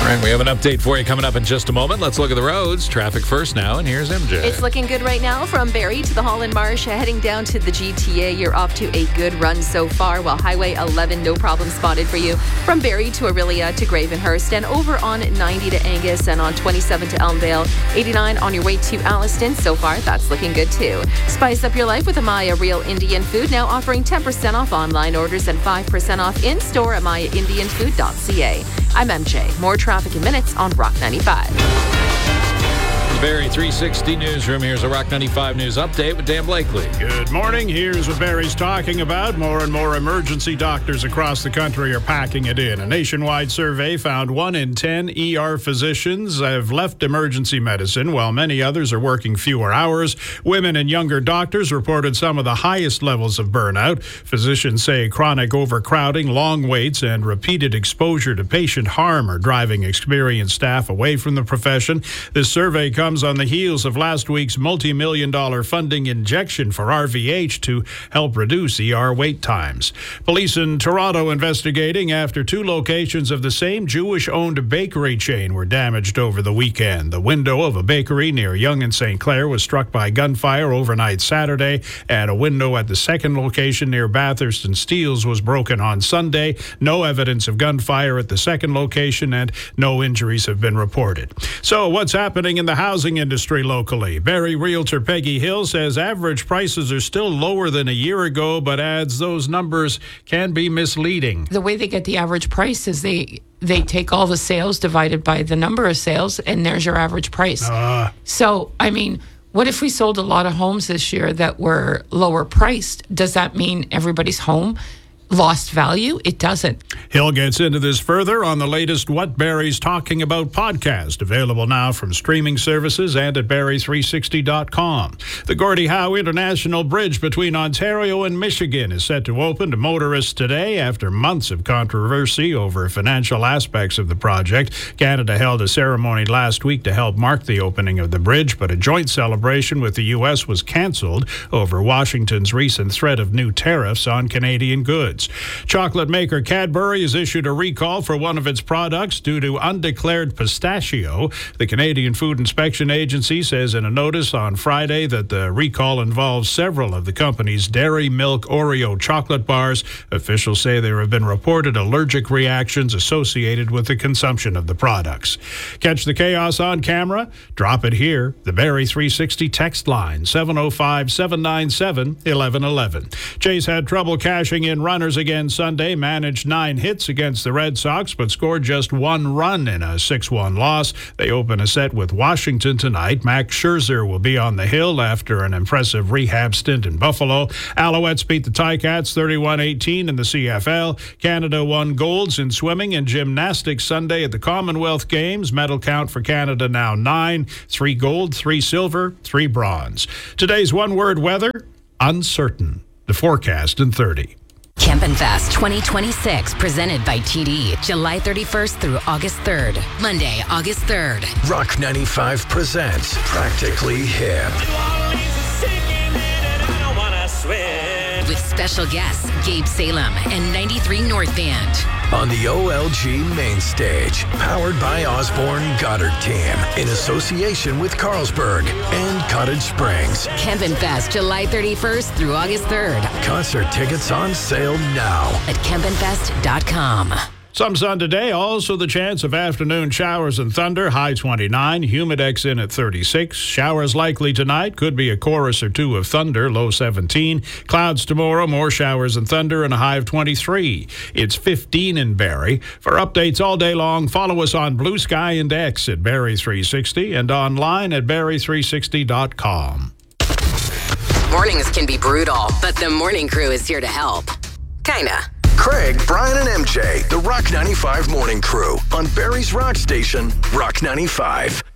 right, we have an update for you coming up in just a moment. Let's look at the roads. Traffic first now, and here's MJ. It's looking good right now from Barrie to the Holland Marsh. Heading down to the GTA, you're off to a good run so far, while Highway 11, no problem spotted for you. From Barrie to Orillia to Gravenhurst, and over on 90 to Angus, and on 27 to Elmdale. 89 on your way to Alliston. So far, that's looking good too. Spice up your life with Amaya Real Indian Food, now offering 10% off online orders and 5% off in-store at AmayaIndianFood.ca. I'm MJ. More traffic in minutes on Rock 95. The Barrie 360 newsroom. Here's a Rock 95 News update with Dan Blakely. Good morning. Here's what Barrie's talking about. More and more emergency doctors across the country are packing it in. A nationwide survey found 1 in 10 ER physicians have left emergency medicine, while many others are working fewer hours. Women and younger doctors reported some of the highest levels of burnout. Physicians say chronic overcrowding, long waits, and repeated exposure to patient harm are driving experienced staff away from the profession. This survey comes on the heels of last week's multi-million-dollar funding injection for RVH to help reduce ER wait times. Police in Toronto investigating after 2 locations of the same Jewish-owned bakery chain were damaged over the weekend. The window of a bakery near Yonge and St. Clair was struck by gunfire overnight Saturday, and a window at the second location near Bathurst and Steeles was broken on Sunday. No evidence of gunfire at the second location, and no injuries have been reported. So what's happening in the housing industry locally? Barrie realtor Peggy Hill says average prices are still lower than a year ago, but adds those numbers can be misleading. The way they get the average price is they take all the sales divided by the number of sales, and there's your average price. So, I mean, what if we sold a lot of homes this year that were lower priced? Does that mean everybody's home lost value? It doesn't. Hill gets into this further on the latest What Barrie's Talking About podcast, available now from streaming services and at Barrie360.com. The Gordie Howe International Bridge between Ontario and Michigan is set to open to motorists today after months of controversy over financial aspects of the project. Canada held a ceremony last week to help mark the opening of the bridge, but a joint celebration with the U.S. was canceled over Washington's recent threat of new tariffs on Canadian goods. Chocolate maker Cadbury has issued a recall for one of its products due to undeclared pistachio. The Canadian Food Inspection Agency says in a notice on Friday that the recall involves several of the company's dairy milk Oreo chocolate bars. Officials say there have been reported allergic reactions associated with the consumption of the products. Catch the chaos on camera? Drop it here. The Barrie 360 text line, 705-797-1111. Jays had trouble cashing in runners again Sunday, managed 9 hits against the Red Sox, but scored just 1 run in a 6-1 loss. They open a set with Washington tonight. Max Scherzer will be on the hill after an impressive rehab stint in Buffalo. Alouettes beat the Ticats 31-18 in the CFL. Canada won golds in swimming and gymnastics Sunday at the Commonwealth Games. Medal count for Canada now 9, 3 gold, 3 silver, 3 bronze. Today's one-word weather, uncertain. The forecast in 30. Kempenfest 2026, presented by TD, July 31st through August 3rd. Monday, August 3rd. Rock 95 presents Practically Hip. With special guests, Gabe Salem and 93 North Band. On the OLG main stage, powered by Osborne Goddard Team, in association with Carlsberg and Cottage Springs. Kempenfest, July 31st through August 3rd. Concert tickets on sale now at Kempenfest.com. Some sun today, also the chance of afternoon showers and thunder, high 29, humidex in at 36. Showers likely tonight, could be a chorus or 2 of thunder, low 17. Clouds tomorrow, more showers and thunder, and a high of 23. It's 15 in Barrie. For updates all day long, follow us on Blue Sky and X at Barrie360 and online at Barrie360.com. Mornings can be brutal, but the morning crew is here to help. Kinda. Craig, Brian, and MJ, the Rock 95 Morning Crew on Barrie's Rock Station, Rock 95.